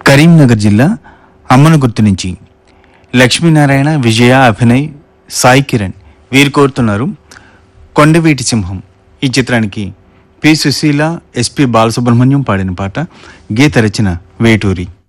కరీంనగర్ జిల్లా అమ్మనగుర్తు నుంచి లక్ష్మీనారాయణ, విజయ, అభినయ్, సాయి కిరణ్ వీరు కోరుతున్నారు కొండవీటి సింహం ఈ చిత్రానికి పి. సుశీల, ఎస్పి బాలసుబ్రహ్మణ్యం పాడిన పాట. గీత రచన వేటూరి.